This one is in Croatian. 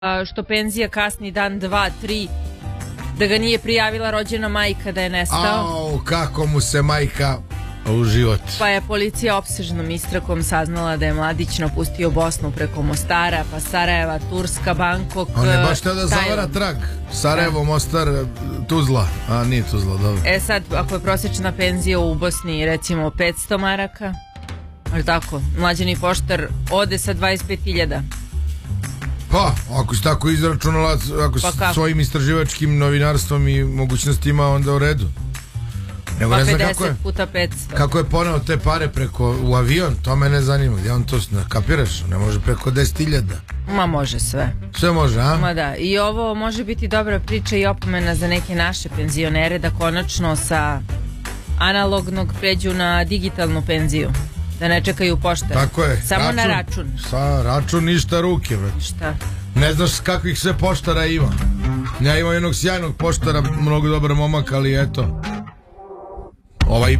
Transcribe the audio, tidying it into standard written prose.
što penzija kasni dan, dva, tri, da ga nije prijavila rođena majka da je nestao. Kako mu se majka u život. Pa je policija opsežnom istragom saznala da je mladić napustio Bosnu preko Mostara, pa Sarajeva, Turska, Bangkok. On je baš teo da zavara trag. Sarajevo, Mostar, Tuzla. A nije Tuzla, dobro. Sad, ako je prosječna penzija u Bosni recimo 500 maraka, ali tako, mlađeni poštar ode sa 25.000. Pa, ako si tako izračunala, ako si svojim istraživačkim novinarstvom i mogućnostima, onda u redu. Pa 50 puta 500. Kako je poneo te pare u avion, to mene zanima. Gdje on to kapiraš? Ne može preko 10.000. Ma može sve. Sve može, a? Ma da, i ovo može biti dobra priča i opomena za neke naše penzionere da konačno sa analognog pređu na digitalnu penziju. Da ne čekaju poštar. Tako je. Samo na račun. Sa račun ništa ruke, već. Šta? Ne znaš kakvih sve poštara ima. Ja imam jednog sjajnog poštara, mnogo dobar momak, ali eto. Ovaj